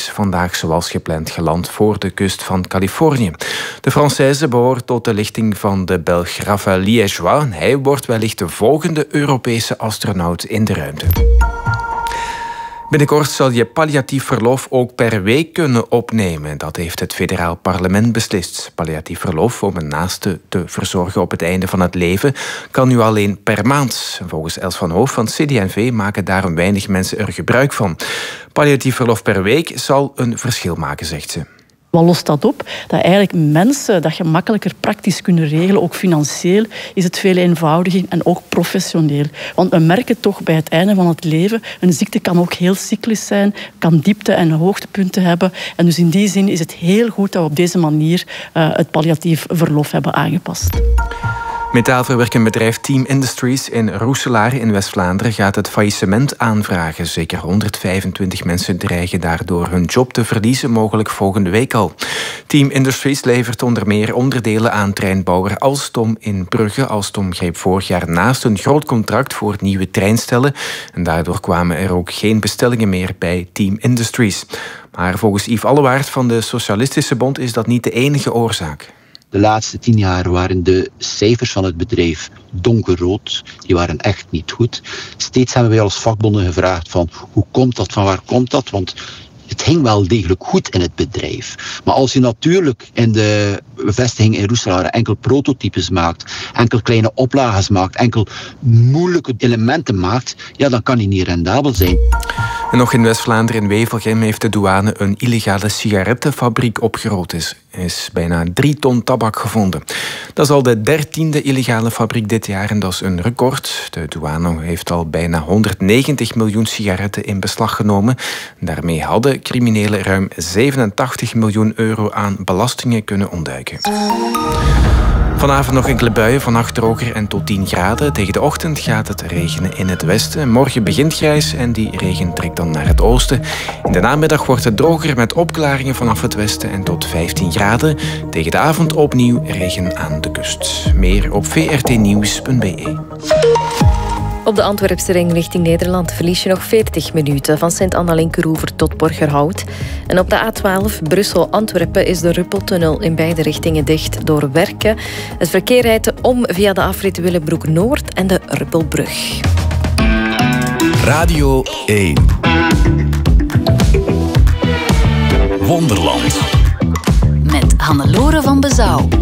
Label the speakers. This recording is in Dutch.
Speaker 1: is vandaag zoals gepland geland voor de kust van Californië. De Française behoort tot de lichting van de Belg Raphaël Liégeois. Hij wordt wellicht de volgende Europese astronaut in de ruimte. Binnenkort zal je palliatief verlof ook per week kunnen opnemen. Dat heeft het federaal parlement beslist. Palliatief verlof om een naaste te verzorgen op het einde van het leven kan nu alleen per maand. Volgens Els van Hoof van CD&V maken daarom weinig mensen er gebruik van. Palliatief verlof per week zal een verschil maken, zegt ze.
Speaker 2: Wat lost dat op? Dat eigenlijk mensen dat gemakkelijker praktisch kunnen regelen, ook financieel is het veel eenvoudiger en ook professioneel. Want we merken toch bij het einde van het leven, een ziekte kan ook heel cyclisch zijn, kan diepte- en hoogtepunten hebben. En dus in die zin is het heel goed dat we op deze manier het palliatief verlof hebben aangepast.
Speaker 1: Metaalverwerkend bedrijf Team Industries in Roeselare in West-Vlaanderen gaat het faillissement aanvragen. Zeker 125 mensen dreigen daardoor hun job te verliezen, mogelijk volgende week al. Team Industries levert onder meer onderdelen aan treinbouwer Alstom in Brugge. Alstom greep vorig jaar naast een groot contract voor nieuwe treinstellen. En daardoor kwamen er ook geen bestellingen meer bij Team Industries. Maar volgens Yves Allewaard van de Socialistische Bond is dat niet de enige oorzaak.
Speaker 3: De laatste 10 jaar waren de cijfers van het bedrijf donkerrood. Die waren echt niet goed. Steeds hebben wij als vakbonden gevraagd van hoe komt dat, van waar komt dat? Want het ging wel degelijk goed in het bedrijf. Maar als je natuurlijk in de vestiging in Roeselare enkel prototypes maakt, enkel kleine oplages maakt, enkel moeilijke elementen maakt, ja, dan kan die niet rendabel zijn.
Speaker 1: En nog in West-Vlaanderen in Wevelgem heeft de douane een illegale sigarettenfabriek opgerold. Er is bijna 3 ton tabak gevonden. Dat is al de 13e illegale fabriek dit jaar en dat is een record. De douane heeft al bijna 190 miljoen sigaretten in beslag genomen. Daarmee hadden criminelen ruim 87 miljoen euro aan belastingen kunnen ontduiken. Vanavond nog enkele buien, vannacht droger en tot 10 graden. Tegen de ochtend gaat het regenen in het westen. Morgen begint grijs en die regen trekt dan naar het oosten. In de namiddag wordt het droger met opklaringen vanaf het westen en tot 15 graden. Tegen de avond opnieuw regen aan de kust. Meer op vrtnieuws.be.
Speaker 4: Op de Antwerpse ring richting Nederland verlies je nog 40 minuten van Sint-Anna-Linkeroever tot Borgerhout. En op de A12 Brussel-Antwerpen is de Ruppeltunnel in beide richtingen dicht door werken. Het verkeer rijdt om via de afrit Willebroek-Noord en de Ruppelbrug.
Speaker 5: Radio 1. Wonderland.
Speaker 6: Met Hannelore van Bezouw.